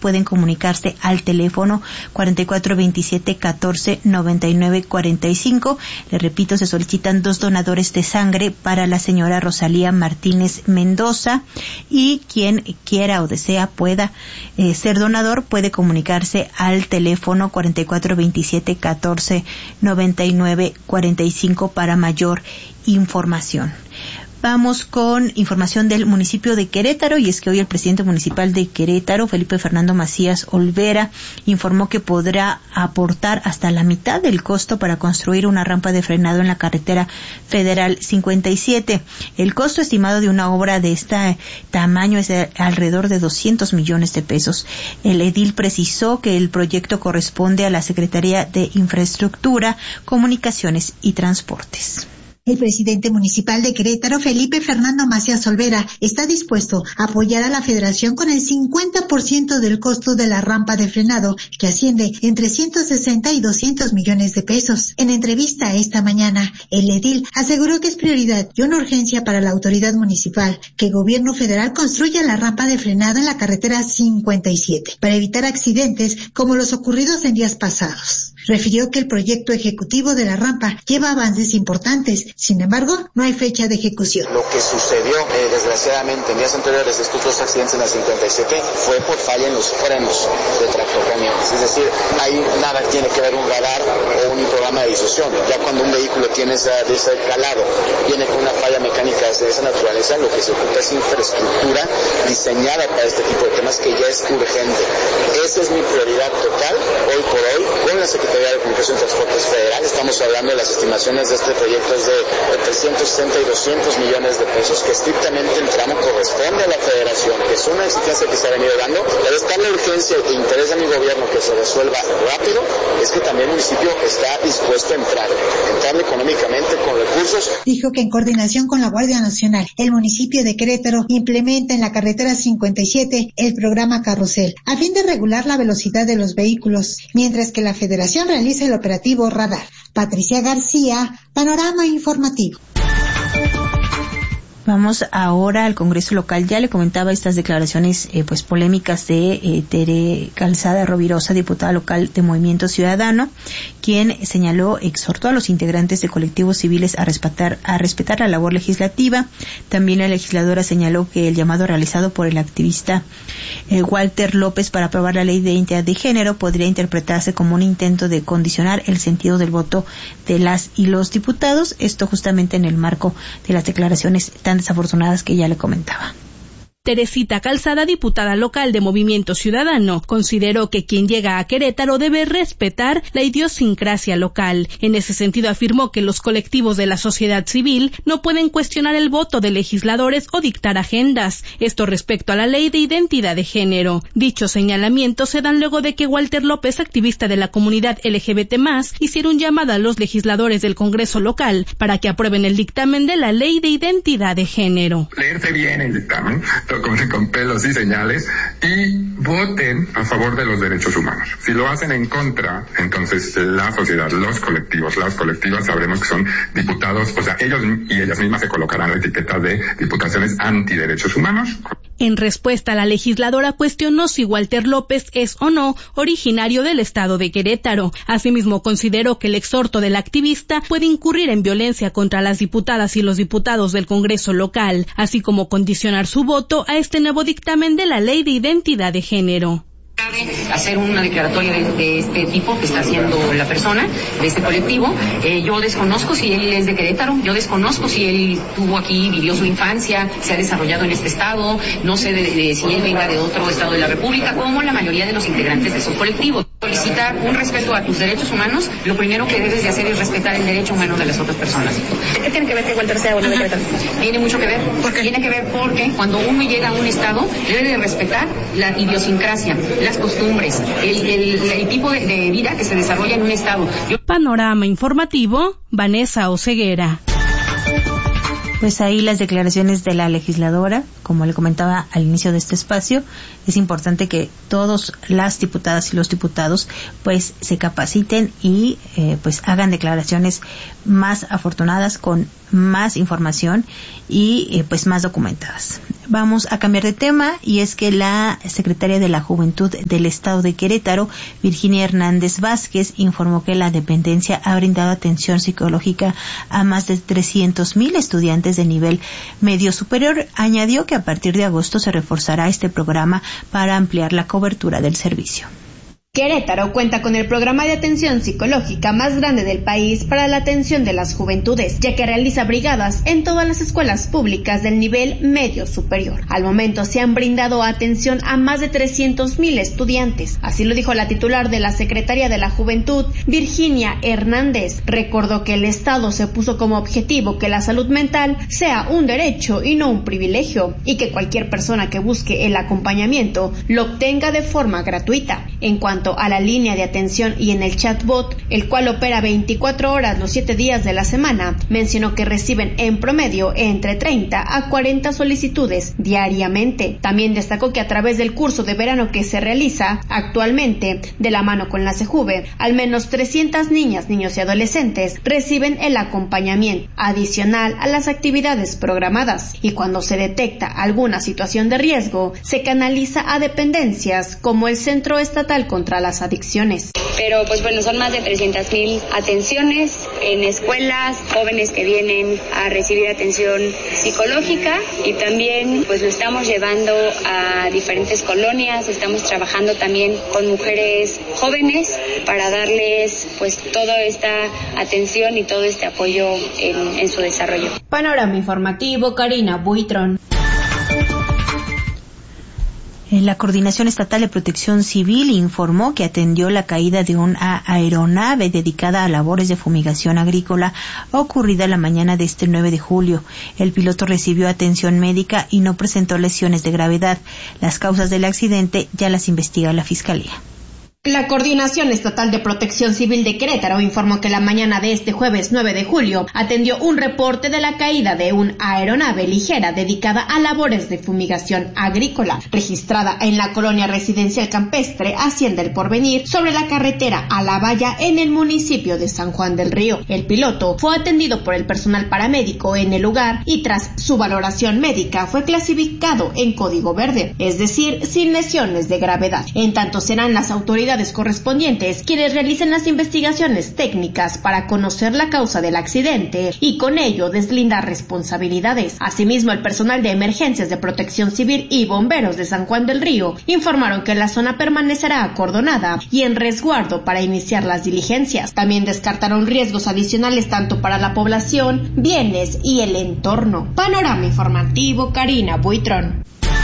pueden comunicarse al teléfono 4427-1499-45. Le repito, se solicitan 2 donadores de sangre para la señora Rosalía Martínez Mendoza, y quien quiera o desea pueda ser donador puede comunicarse al teléfono 4427-1499-45 para mayor información. Vamos con información del municipio de Querétaro, y es que hoy el presidente municipal de Querétaro, Felipe Fernando Macías Olvera, informó que podrá aportar hasta la mitad del costo para construir una rampa de frenado en la carretera federal 57. El costo estimado de una obra de este tamaño es de alrededor de 200 millones de pesos. El edil precisó que el proyecto corresponde a la Secretaría de Infraestructura, Comunicaciones y Transportes. El presidente municipal de Querétaro, Felipe Fernando Macías Olvera, está dispuesto a apoyar a la federación con el 50% del costo de la rampa de frenado, que asciende entre 160 y 200 millones de pesos. En entrevista esta mañana, el edil aseguró que es prioridad y una urgencia para la autoridad municipal que el gobierno federal construya la rampa de frenado en la carretera 57 para evitar accidentes como los ocurridos en días pasados. Refirió que el proyecto ejecutivo de la rampa lleva avances importantes. Sin embargo, no hay fecha de ejecución. Lo que sucedió, desgraciadamente, en días anteriores de estos 2 accidentes en la 57 fue por falla en los frenos de tractocamiones. Es decir, ahí nada tiene que ver un radar o un programa de disuasión. Ya cuando un vehículo tiene ese calado, viene con una falla mecánica de esa naturaleza, lo que se ocupa es infraestructura diseñada para este tipo de temas que ya es urgente. Esa es mi prioridad total, hoy por hoy, con la Secretaría de Comunicación y Transportes Federal. Estamos hablando de las estimaciones de este proyecto es de 360 y 200 millones de pesos, que estrictamente el tramo corresponde a la federación, que es una exigencia que se ha venido dando, pero está la urgencia e interés de mi gobierno que se resuelva rápido, es que también el municipio está dispuesto a entrar económicamente con recursos. Dijo que en coordinación con la Guardia Nacional, el municipio de Querétaro implementa en la carretera 57 el programa Carrusel, a fin de regular la velocidad de los vehículos, mientras que la federación realiza el operativo Radar. Patricia García, Panorama Informativo. Vamos ahora al Congreso local. Ya le comentaba estas declaraciones polémicas de Tere Calzada Rovirosa, diputada local de Movimiento Ciudadano, quien exhortó a los integrantes de colectivos civiles a respetar la labor legislativa. También la legisladora señaló que el llamado realizado por el activista Walter López para aprobar la ley de identidad de género podría interpretarse como un intento de condicionar el sentido del voto de las y los diputados. Esto justamente en el marco de las declaraciones tan desafortunadas que ya le comentaba. Teresita Calzada, diputada local de Movimiento Ciudadano, consideró que quien llega a Querétaro debe respetar la idiosincrasia local. En ese sentido afirmó que los colectivos de la sociedad civil no pueden cuestionar el voto de legisladores o dictar agendas. Esto respecto a la ley de identidad de género. Dichos señalamientos se dan luego de que Walter López, activista de la comunidad LGBT+, hiciera un llamado a los legisladores del Congreso local para que aprueben el dictamen de la ley de identidad de género. Leerse bien el dictamen, con pelos y señales, y voten a favor de los derechos humanos. Si lo hacen en contra, entonces la sociedad, los colectivos, las colectivas sabremos que son diputados, o sea, ellos y ellas mismas se colocarán la etiqueta de diputaciones antiderechos humanos. En respuesta, la legisladora cuestionó si Walter López es o no originario del estado de Querétaro. Asimismo, consideró que el exhorto del activista puede incurrir en violencia contra las diputadas y los diputados del Congreso local, así como condicionar su voto a este nuevo dictamen de la ley de identidad de género. Hacer una declaratoria de este tipo que está haciendo la persona de este colectivo. Yo desconozco si él es de Querétaro, yo desconozco si él tuvo aquí, vivió su infancia, se ha desarrollado en este estado, no sé si él venga de otro estado de la República, como la mayoría de los integrantes de esos colectivos. Solicitar un respeto a tus derechos humanos, lo primero que debes de hacer es respetar el derecho humano de las otras personas. ¿Qué tiene que ver que Walter sea o no de Querétaro? Tiene mucho que ver. ¿Por qué? Tiene que ver porque cuando uno llega a un estado debe de respetar la idiosincrasia, las costumbres, el tipo de vida que se desarrolla en un estado. Panorama Informativo, Vanessa Oceguera. Pues ahí las declaraciones de la legisladora, como le comentaba al inicio de este espacio, es importante que todos las diputadas y los diputados pues se capaciten y pues hagan declaraciones más afortunadas, con más información y pues más documentadas. Vamos a cambiar de tema, y es que la secretaria de la Juventud del Estado de Querétaro, Virginia Hernández Vázquez, informó que la dependencia ha brindado atención psicológica a más de 300,000 estudiantes de nivel medio superior. Añadió que a partir de agosto se reforzará este programa para ampliar la cobertura del servicio. Querétaro cuenta con el programa de atención psicológica más grande del país para la atención de las juventudes, ya que realiza brigadas en todas las escuelas públicas del nivel medio superior. Al momento se han brindado atención a más de 300,000 estudiantes. Así lo dijo la titular de la Secretaría de la Juventud, Virginia Hernández. Recordó que el Estado se puso como objetivo que la salud mental sea un derecho y no un privilegio, y que cualquier persona que busque el acompañamiento lo obtenga de forma gratuita. En cuanto a la línea de atención y en el chatbot, el cual opera 24 horas los 7 días de la semana, mencionó que reciben en promedio entre 30 a 40 solicitudes diariamente. También destacó que a través del curso de verano que se realiza actualmente de la mano con la CEJUVE, al menos 300 niñas, niños y adolescentes reciben el acompañamiento adicional a las actividades programadas, y cuando se detecta alguna situación de riesgo, se canaliza a dependencias como el Centro Estatal contra las Adicciones. Pero pues bueno, son más de 300,000 atenciones en escuelas, jóvenes que vienen a recibir atención psicológica, y también pues lo estamos llevando a diferentes colonias. Estamos trabajando también con mujeres jóvenes para darles pues toda esta atención y todo este apoyo en su desarrollo. Panorama informativo, Karina Buitrón. La Coordinación Estatal de Protección Civil informó que atendió la caída de una aeronave dedicada a labores de fumigación agrícola ocurrida la mañana de este 9 de julio. El piloto recibió atención médica y no presentó lesiones de gravedad. Las causas del accidente ya las investiga la Fiscalía. La Coordinación Estatal de Protección Civil de Querétaro informó que la mañana de este jueves 9 de julio atendió un reporte de la caída de una aeronave ligera dedicada a labores de fumigación agrícola, registrada en la colonia residencial campestre Hacienda El Porvenir, sobre la carretera a La Valla en el municipio de San Juan del Río. El piloto fue atendido por el personal paramédico en el lugar y tras su valoración médica fue clasificado en código verde, es decir, sin lesiones de gravedad. En tanto serán las autoridades correspondientes quienes realicen las investigaciones técnicas para conocer la causa del accidente y con ello deslindar responsabilidades. Asimismo, el personal de emergencias de Protección Civil y bomberos de San Juan del Río informaron que la zona permanecerá acordonada y en resguardo para iniciar las diligencias. También descartaron riesgos adicionales tanto para la población, bienes y el entorno. Panorama informativo, Karina Buitrón.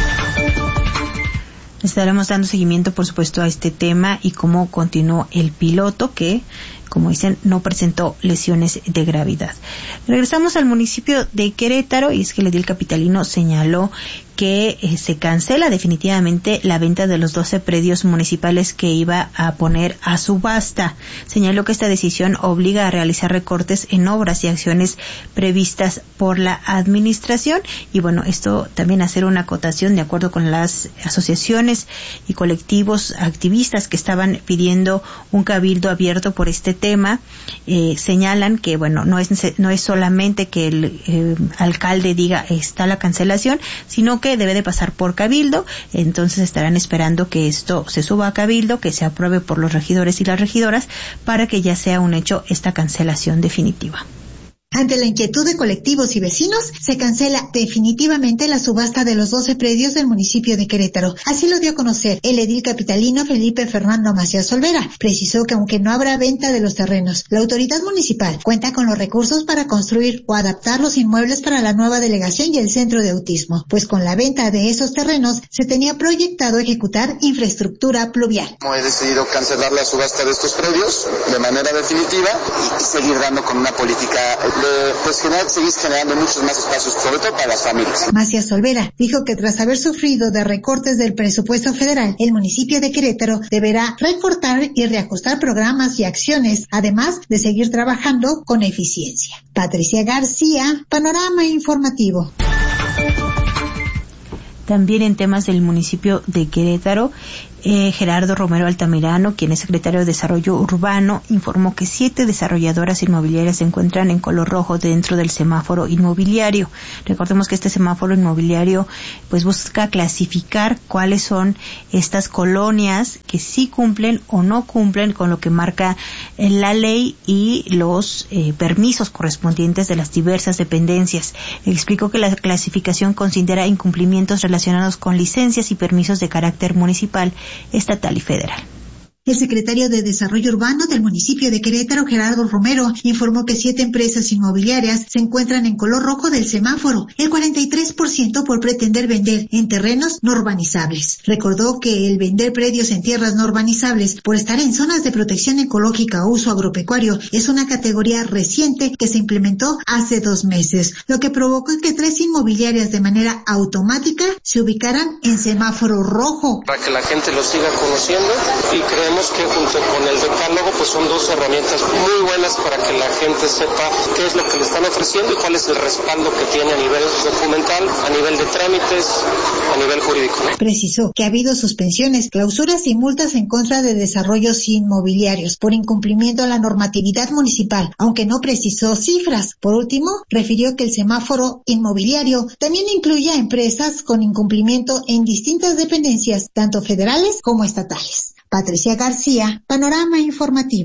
Estaremos dando seguimiento, por supuesto, a este tema y cómo continuó el piloto que, como dicen, no presentó lesiones de gravedad. Regresamos al municipio de Querétaro, y es que el edil capitalino señaló que se cancela definitivamente la venta de los 12 predios municipales que iba a poner a subasta. Señaló que esta decisión obliga a realizar recortes en obras y acciones previstas por la administración, y bueno, esto también hacer una acotación de acuerdo con las asociaciones y colectivos activistas que estaban pidiendo un cabildo abierto por este tema. Señalan que bueno, no es solamente que el alcalde diga está la cancelación, sino que debe de pasar por cabildo. Entonces estarán esperando que esto se suba a cabildo, que se apruebe por los regidores y las regidoras para que ya sea un hecho esta cancelación definitiva. Ante la inquietud de colectivos y vecinos, se cancela definitivamente la subasta de los 12 predios del municipio de Querétaro. Así lo dio a conocer el edil capitalino Felipe Fernando Macías Olvera. Precisó que aunque no habrá venta de los terrenos, la autoridad municipal cuenta con los recursos para construir o adaptar los inmuebles para la nueva delegación y el centro de autismo, pues con la venta de esos terrenos se tenía proyectado ejecutar infraestructura pluvial. He decidido cancelar la subasta de estos predios de manera definitiva y seguir dando con una política seguir generando muchos más espacios, sobre todo para las familias. Macías Olvera dijo que tras haber sufrido de recortes del presupuesto federal, el municipio de Querétaro deberá recortar y reajustar programas y acciones, además de seguir trabajando con eficiencia. Patricia García, Panorama Informativo. También en temas del municipio de Querétaro, Gerardo Romero Altamirano, quien es secretario de Desarrollo Urbano, informó que 7 desarrolladoras inmobiliarias se encuentran en color rojo dentro del semáforo inmobiliario. Recordemos que este semáforo inmobiliario pues busca clasificar cuáles son estas colonias que sí cumplen o no cumplen con lo que marca la ley y los permisos correspondientes de las diversas dependencias. Explicó que la clasificación considera incumplimientos relacionados con licencias y permisos de carácter municipal, estatal y federal. El secretario de Desarrollo Urbano del municipio de Querétaro, Gerardo Romero, informó que 7 empresas inmobiliarias se encuentran en color rojo del semáforo, el 43% por pretender vender en terrenos no urbanizables. Recordó que el vender predios en tierras no urbanizables por estar en zonas de protección ecológica o uso agropecuario es una categoría reciente que se implementó hace 2 meses, lo que provocó que 3 inmobiliarias de manera automática se ubicaran en semáforo rojo. Para que la gente lo siga conociendo y creemos que junto con el decálogo pues son 2 herramientas muy buenas para que la gente sepa qué es lo que le están ofreciendo y cuál es el respaldo que tiene a nivel documental, a nivel de trámites, a nivel jurídico. Precisó que ha habido suspensiones, clausuras y multas en contra de desarrollos inmobiliarios por incumplimiento a la normatividad municipal, aunque no precisó cifras. Por último, refirió que el semáforo inmobiliario también incluye a empresas con incumplimiento en distintas dependencias, tanto federales como estatales. Patricia García, Panorama Informativo.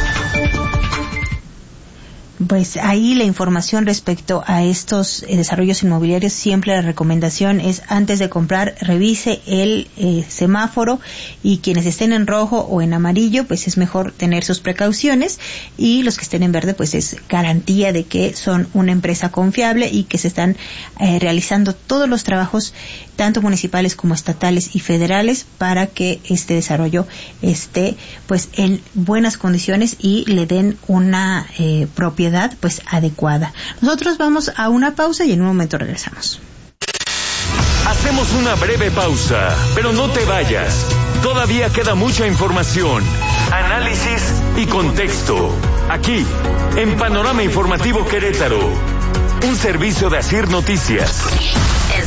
Pues ahí la información respecto a estos desarrollos inmobiliarios, siempre la recomendación es antes de comprar revise el semáforo y quienes estén en rojo o en amarillo pues es mejor tener sus precauciones y los que estén en verde pues es garantía de que son una empresa confiable y que se están realizando todos los trabajos tanto municipales como estatales y federales para que este desarrollo esté pues en buenas condiciones y le den una propiedad pues adecuada. Nosotros vamos a una pausa y en un momento regresamos. Hacemos una breve pausa, pero no te vayas. Todavía queda mucha información, análisis y contexto. Aquí, en Panorama Informativo Querétaro, un servicio de Asir Noticias. En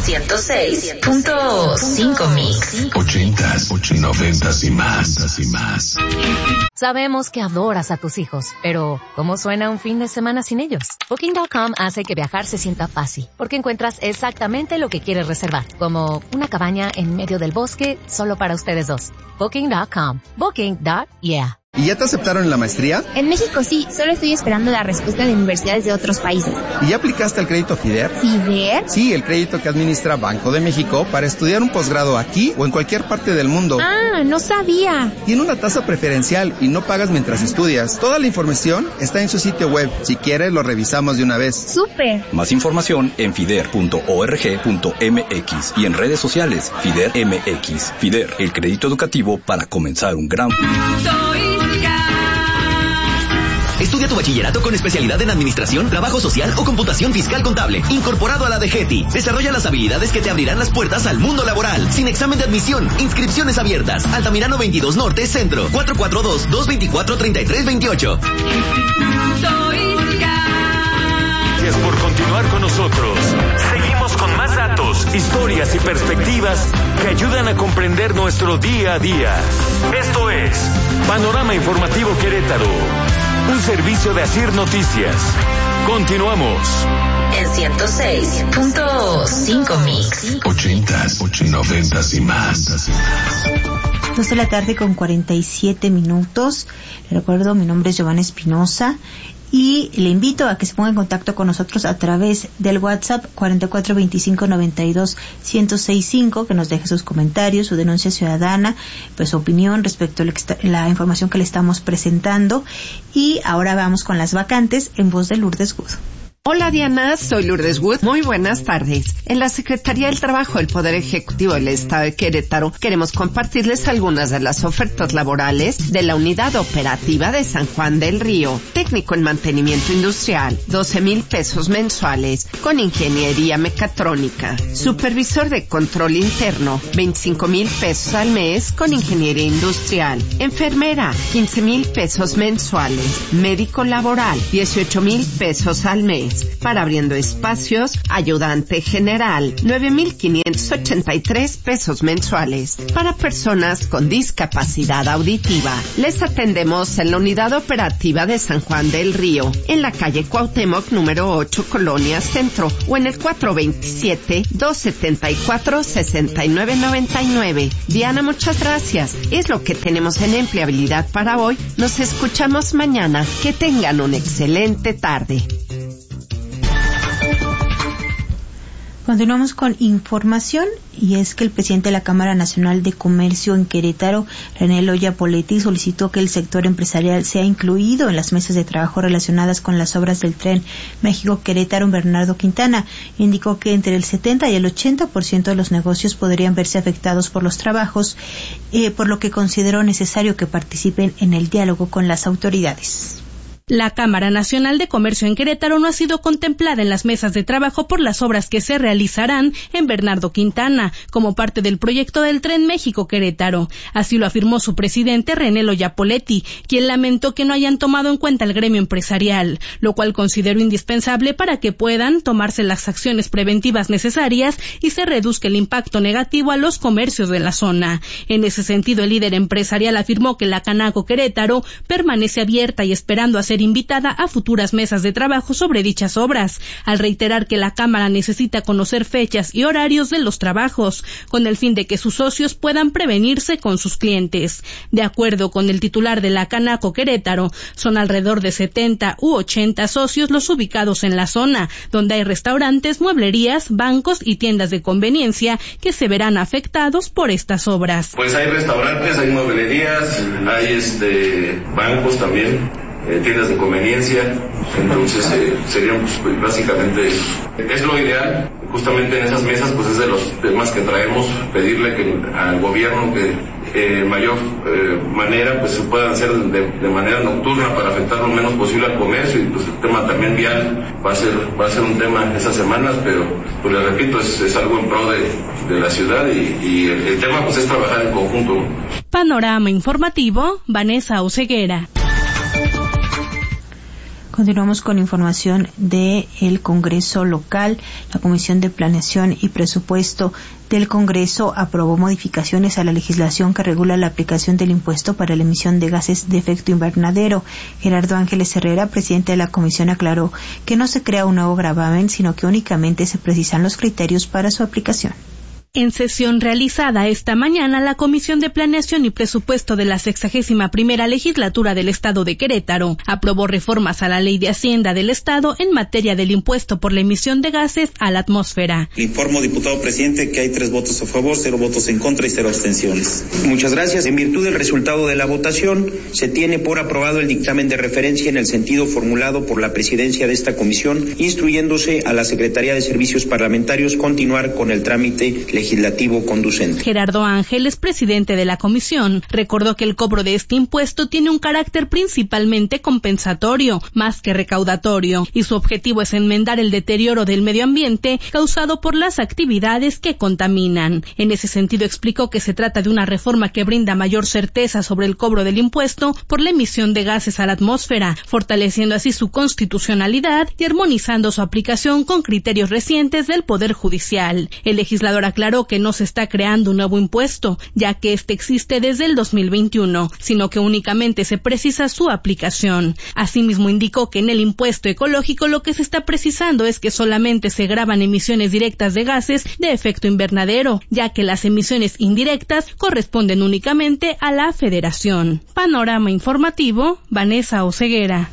106.5 Mix. 80s, 90s y más. Sabemos que adoras a tus hijos, pero ¿cómo suena un fin de semana sin ellos? Booking.com hace que viajar se sienta fácil, porque encuentras exactamente lo que quieres reservar, como una cabaña en medio del bosque solo para ustedes dos. Booking.com. Booking.yeah. ¿Y ya te aceptaron en la maestría? En México sí, solo estoy esperando la respuesta de universidades de otros países. ¿Y ya aplicaste al crédito FIDER? ¿FIDER? Sí, el crédito que administra Banco de México para estudiar un posgrado aquí o en cualquier parte del mundo. Ah, no sabía. Tiene una tasa preferencial y no pagas mientras estudias. Toda la información está en su sitio web. Si quieres, lo revisamos de una vez. ¡Súper! Más información en fider.org.mx y en redes sociales FIDER MX. FIDER, el crédito educativo para comenzar un gran... Estudia tu bachillerato con especialidad en administración, trabajo social o computación fiscal contable, incorporado a la DGETI. Desarrolla las habilidades que te abrirán las puertas al mundo laboral, sin examen de admisión. Inscripciones abiertas. Altamirano 22 Norte, Centro. 442-224-3328. Gracias por continuar con nosotros. Seguimos con más datos, historias y perspectivas que ayudan a comprender nuestro día a día. Esto es Panorama Informativo Querétaro, un servicio de Asir Noticias. Continuamos. En 106.5 Mix. 80s, 90s y más. 2 de la tarde con 47 minutos. Le recuerdo, mi nombre es Giovanna Espinosa y le invito a que se ponga en contacto con nosotros a través del WhatsApp 4425921065, que nos deje sus comentarios, su denuncia ciudadana, pues su opinión respecto a la información que le estamos presentando. Y ahora vamos con las vacantes en voz de Lourdes Wood. Hola Diana, soy Lourdes Wood. Muy buenas tardes. En la Secretaría del Trabajo del Poder Ejecutivo del Estado de Querétaro queremos compartirles algunas de las ofertas laborales de la Unidad Operativa de San Juan del Río. Técnico en mantenimiento industrial, 12,000 pesos mensuales, con ingeniería mecatrónica. Supervisor de control interno, 25,000 pesos al mes, con ingeniería industrial. Enfermera, 15,000 pesos mensuales. Médico laboral, 18,000 pesos al mes. López. Para Abriendo Espacios, ayudante general, 9,583 pesos mensuales. Para personas con discapacidad auditiva, les atendemos en la Unidad Operativa de San Juan del Río, en la calle Cuauhtémoc número 8, Colonia Centro, o en el 427-274-6999. Diana, muchas gracias. Es lo que tenemos en empleabilidad para hoy. Nos escuchamos mañana. Que tengan una excelente tarde. Continuamos con información, y es que el presidente de la Cámara Nacional de Comercio en Querétaro, René Loya Poletti, solicitó que el sector empresarial sea incluido en las mesas de trabajo relacionadas con las obras del tren México-Querétaro en Bernardo Quintana. Indicó que entre el 70 y el 80% de los negocios podrían verse afectados por los trabajos, por lo que consideró necesario que participen en el diálogo con las autoridades. La Cámara Nacional de Comercio en Querétaro no ha sido contemplada en las mesas de trabajo por las obras que se realizarán en Bernardo Quintana, como parte del proyecto del Tren México-Querétaro. Así lo afirmó su presidente, René Loya Poletti, quien lamentó que no hayan tomado en cuenta el gremio empresarial, lo cual consideró indispensable para que puedan tomarse las acciones preventivas necesarias y se reduzca el impacto negativo a los comercios de la zona. En ese sentido, el líder empresarial afirmó que la Canaco Querétaro permanece abierta y esperando hacer invitada a futuras mesas de trabajo sobre dichas obras, al reiterar que la Cámara necesita conocer fechas y horarios de los trabajos, con el fin de que sus socios puedan prevenirse con sus clientes. De acuerdo con el titular de la Canaco Querétaro, son alrededor de 70 u 80 socios los ubicados en la zona, donde hay restaurantes, mueblerías, bancos y tiendas de conveniencia que se verán afectados por estas obras. Pues hay restaurantes, hay mueblerías, hay bancos también, tiendas de conveniencia, entonces serían pues, básicamente, es lo ideal, justamente en esas mesas pues es de los temas que traemos, pedirle al gobierno que de mayor manera pues se puedan hacer de manera nocturna para afectar lo menos posible al comercio, y pues el tema también vial va a ser un tema esas semanas, pero pues les repito, es algo en pro de la ciudad, y el tema pues es trabajar en conjunto. Panorama informativo, Vanessa Oseguera. Continuamos con información del Congreso local. La Comisión de Planeación y Presupuesto del Congreso aprobó modificaciones a la legislación que regula la aplicación del impuesto para la emisión de gases de efecto invernadero. Gerardo Ángeles Herrera, presidente de la comisión, aclaró que no se crea un nuevo gravamen, sino que únicamente se precisan los criterios para su aplicación. En sesión realizada esta mañana, la Comisión de Planeación y Presupuesto de la 61ª Legislatura del Estado de Querétaro aprobó reformas a la Ley de Hacienda del Estado en materia del impuesto por la emisión de gases a la atmósfera. Le informo, diputado presidente, que hay 3 votos a favor, 0 votos en contra y 0 abstenciones. Muchas gracias. En virtud del resultado de la votación, se tiene por aprobado el dictamen de referencia en el sentido formulado por la presidencia de esta comisión, instruyéndose a la Secretaría de Servicios Parlamentarios continuar con el trámite legislativo conducente. Gerardo Ángeles, presidente de la comisión, recordó que el cobro de este impuesto tiene un carácter principalmente compensatorio, más que recaudatorio, y su objetivo es enmendar el deterioro del medio ambiente causado por las actividades que contaminan. En ese sentido, explicó que se trata de una reforma que brinda mayor certeza sobre el cobro del impuesto por la emisión de gases a la atmósfera, fortaleciendo así su constitucionalidad y armonizando su aplicación con criterios recientes del Poder Judicial. El legislador aclaró que no se está creando un nuevo impuesto, ya que este existe desde el 2021, sino que únicamente se precisa su aplicación. Asimismo, indicó que en el impuesto ecológico lo que se está precisando es que solamente se graban emisiones directas de gases de efecto invernadero, ya que las emisiones indirectas corresponden únicamente a la Federación. Panorama informativo, Vanessa Oseguera.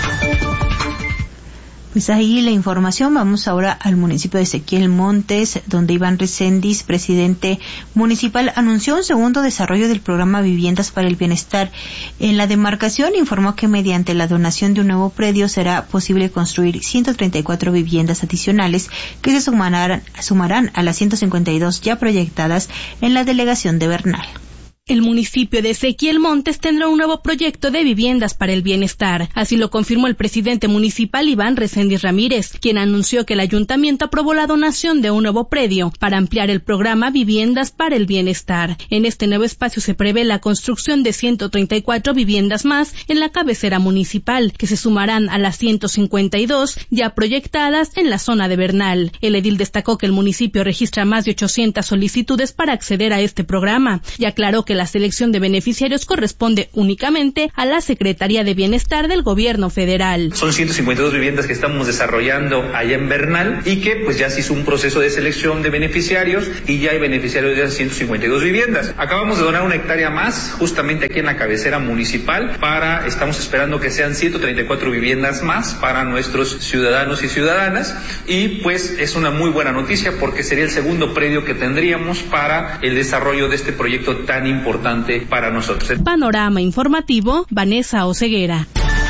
Pues ahí la información. Vamos ahora al municipio de Ezequiel Montes, donde Iván Recendis, presidente municipal, anunció un segundo desarrollo del programa Viviendas para el Bienestar. En la demarcación informó que mediante la donación de un nuevo predio será posible construir 134 viviendas adicionales que se sumarán a las 152 ya proyectadas en la delegación de Bernal. El municipio de Ezequiel Montes tendrá un nuevo proyecto de viviendas para el bienestar. Así lo confirmó el presidente municipal Iván Reséndiz Ramírez, quien anunció que el ayuntamiento aprobó la donación de un nuevo predio para ampliar el programa Viviendas para el Bienestar. En este nuevo espacio se prevé la construcción de 134 viviendas más en la cabecera municipal, que se sumarán a las 152 ya proyectadas en la zona de Bernal. El edil destacó que el municipio registra más de 800 solicitudes para acceder a este programa y aclaró que la selección de beneficiarios corresponde únicamente a la Secretaría de Bienestar del Gobierno Federal. Son 152 viviendas que estamos desarrollando allá en Bernal y que pues ya se hizo un proceso de selección de beneficiarios y ya hay beneficiarios de esas 152 viviendas. Acabamos de donar 1 hectárea más justamente aquí en la cabecera municipal estamos esperando que sean 134 viviendas más para nuestros ciudadanos y ciudadanas y pues es una muy buena noticia porque sería el segundo predio que tendríamos para el desarrollo de este proyecto tan importante para nosotros. Panorama informativo, Vanessa Oseguera.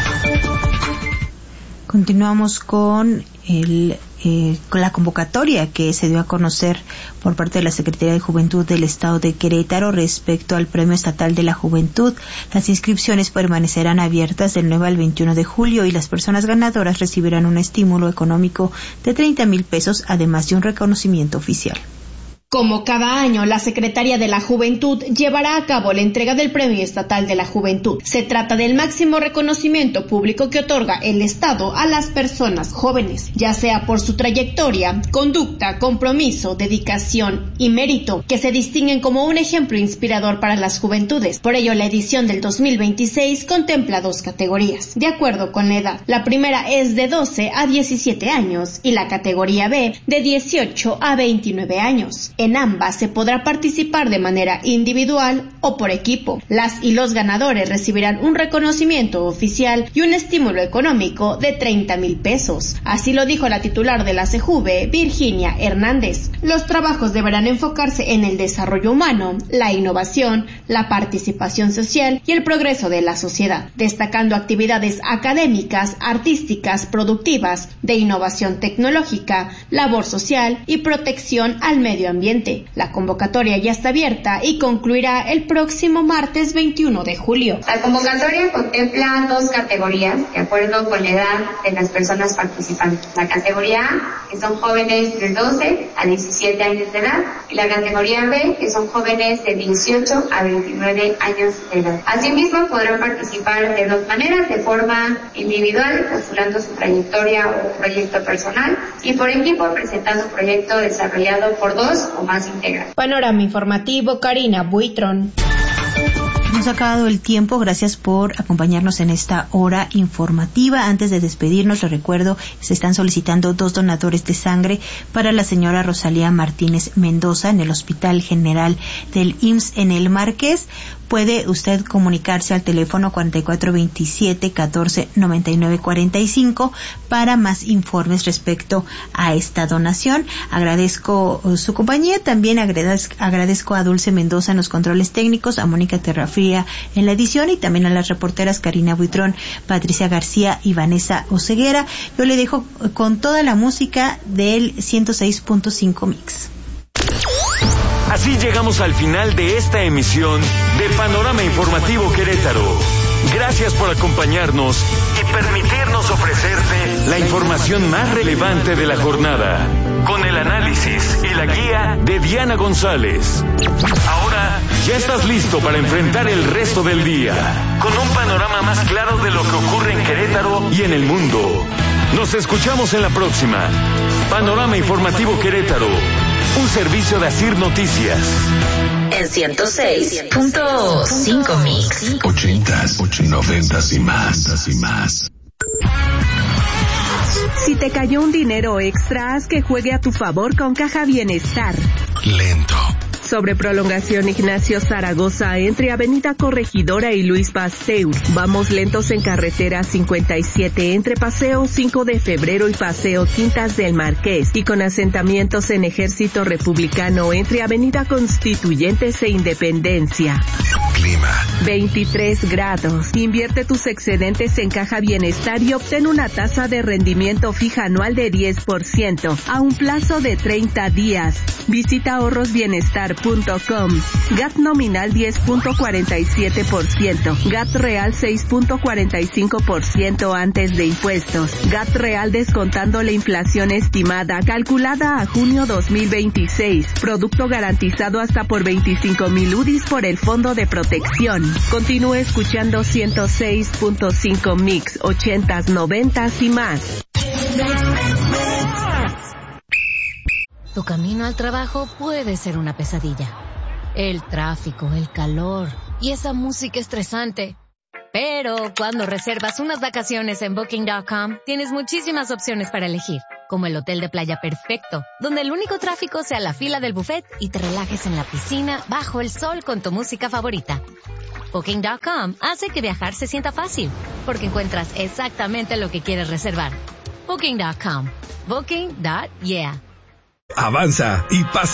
Continuamos con la convocatoria que se dio a conocer por parte de la Secretaría de Juventud del Estado de Querétaro respecto al Premio Estatal de la Juventud. Las inscripciones permanecerán abiertas del 9 al 21 de julio y las personas ganadoras recibirán un estímulo económico de 30,000 pesos, además de un reconocimiento oficial. Como cada año, la Secretaría de la Juventud llevará a cabo la entrega del Premio Estatal de la Juventud. Se trata del máximo reconocimiento público que otorga el Estado a las personas jóvenes, ya sea por su trayectoria, conducta, compromiso, dedicación y mérito, que se distinguen como un ejemplo inspirador para las juventudes. Por ello, la edición del 2026 contempla 2 categorías, de acuerdo con la edad. La primera es de 12 a 17 años y la categoría B de 18 a 29 años. En ambas se podrá participar de manera individual o por equipo. Las y los ganadores recibirán un reconocimiento oficial y un estímulo económico de 30,000 pesos. Así lo dijo la titular de la CEJUVE, Virginia Hernández. Los trabajos deberán enfocarse en el desarrollo humano, la innovación, la participación social y el progreso de la sociedad, destacando actividades académicas, artísticas, productivas, de innovación tecnológica, labor social y protección al medio ambiente. La convocatoria ya está abierta y concluirá el próximo martes 21 de julio. La convocatoria contempla 2 categorías de acuerdo con la edad de las personas participantes. La categoría A, que son jóvenes de 12 a 17 años de edad, y la categoría B, que son jóvenes de 18 a 29 años de edad. Asimismo, podrán participar de 2 maneras: de forma individual, postulando su trayectoria o proyecto personal, y por equipo, presentando un proyecto desarrollado por 2 o más integrantes. Panorama informativo, Karina Buitrón. Hemos acabado el tiempo. Gracias por acompañarnos en esta hora informativa. Antes de despedirnos, les recuerdo, se están solicitando 2 donadores de sangre para la señora Rosalía Martínez Mendoza en el Hospital General del IMSS en El Marqués. Puede usted comunicarse al teléfono 4427-149945 para más informes respecto a esta donación. Agradezco su compañía. También agradezco a Dulce Mendoza en los controles técnicos, a Mónica Terrafría en la edición y también a las reporteras Karina Buitrón, Patricia García y Vanessa Oseguera. Yo le dejo con toda la música del 106.5 Mix. Así llegamos al final de esta emisión de Panorama Informativo Querétaro. Gracias por acompañarnos y permitirnos ofrecerte la información más relevante de la jornada, con el análisis y la guía de Diana González. Ahora ya estás listo para enfrentar el resto del día, con un panorama más claro de lo que ocurre en Querétaro y en el mundo. Nos escuchamos en la próxima. Panorama Informativo Querétaro, un servicio de Asir Noticias. En 106.5 Mix. 80s, 90s y más. Si te cayó un dinero extra, haz que juegue a tu favor con Caja Bienestar. Lento. Sobre prolongación Ignacio Zaragoza, entre Avenida Corregidora y Luis Pasteur. Vamos lentos en carretera 57, entre Paseo 5 de Febrero y Paseo Quintas del Marqués. Y con asentamientos en Ejército Republicano, entre Avenida Constituyentes e Independencia. Clima. 23 grados. Invierte tus excedentes en Caja Bienestar y obtén una tasa de rendimiento fija anual de 10% a un plazo de 30 días. Visita ahorrosbienestar.com GAT.com. GAT nominal 10.47%. GAT real 6.45% antes de impuestos. GAT real descontando la inflación estimada calculada a junio 2026. Producto garantizado hasta por 25,000 UDIs por el Fondo de Protección. Continúe escuchando 106.5 Mix, 80s, 90s y más. Tu camino al trabajo puede ser una pesadilla. El tráfico, el calor y esa música estresante. Pero cuando reservas unas vacaciones en Booking.com, tienes muchísimas opciones para elegir, como el hotel de playa perfecto, donde el único tráfico sea la fila del buffet y te relajes en la piscina bajo el sol con tu música favorita. Booking.com hace que viajar se sienta fácil, porque encuentras exactamente lo que quieres reservar. Booking.com. Booking.yeah. Avanza y pasa